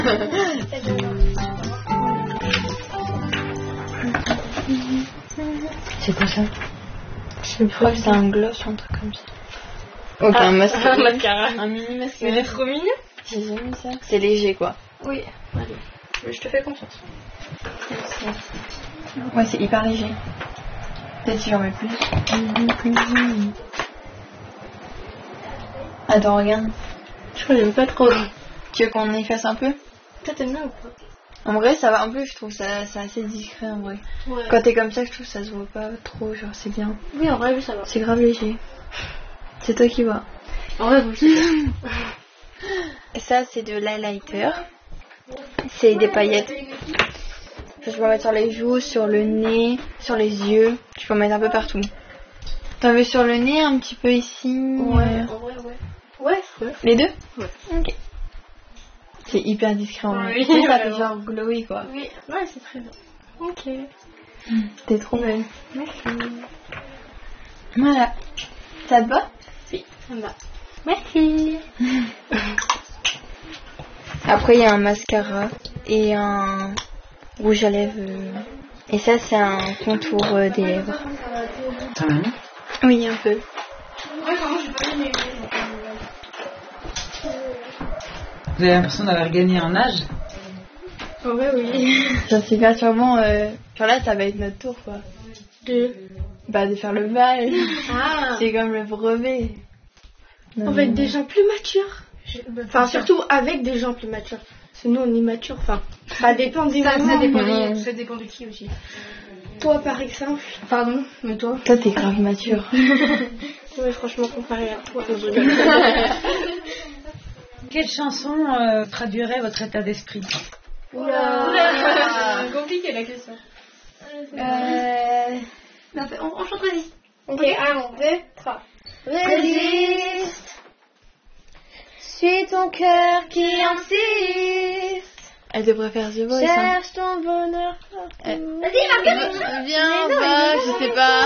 C'est quoi ça? Je sais Je crois que c'est un gloss ou un truc comme ça. Ok, un mascara. Un mini mascara. Il est trop mignon. J'ai jamais ça. C'est léger quoi. Oui, allez. Mais je te fais confiance. Ouais, c'est hyper léger. Peut-être si j'en mets plus. Attends, regarde. Je crois que j'aime pas trop. Tu veux qu'on efface un peu? Toi t'aimes bien ou pas? En vrai, ça va un peu, je trouve ça c'est assez discret en vrai. Ouais. Quand t'es comme ça, je trouve ça se voit pas trop, genre c'est bien. Oui, en vrai, ça va. C'est grave léger. C'est toi qui vois. En vrai, vous aussi. Ça, c'est de l'highlighter. C'est des paillettes. Ça, je peux en mettre sur les joues, sur le nez, sur les yeux. Tu peux en mettre un peu partout. T'en veux sur le nez, un petit peu ici? Ouais, en vrai, ouais. Ouais. Les deux? Ouais. Ok. C'est hyper discret en vrai. Oui, Tu sais, ça fait vraiment. genre glowy quoi. Oui, ouais, c'est très bien. Ok. T'es trop belle. Merci. Voilà. Ça te va? Si, ça me va. Merci. Après, il y a un mascara et un rouge à lèvres. Et ça, c'est un contour des lèvres. Ça m'a mis. Oui, un peu. Vous avez l'impression d'avoir gagné en âge? En vrai, oui. Ça c'est pas sûrement... Genre là, ça va être notre tour, quoi. De faire le bal. Ah. C'est comme le brevet. Avec des gens plus matures. Enfin, surtout avec des gens plus matures. Parce que nous, on est matures. Enfin, ça dépend des moments. Ça dépend de qui aussi. Toi, par exemple. Pardon, mais toi? Toi, t'es grave mature. Ouais, franchement, comparé à toi. Quelle chanson traduirait votre état d'esprit? Oula. Compliqué la question. On chante Résiste. Ok, 1, 2, 3. Résiste. Suis ton cœur qui insiste. Elle devrait faire The Voice. Hein. Cherche ton bonheur partout. Vas-y, viens, va, je sais pas.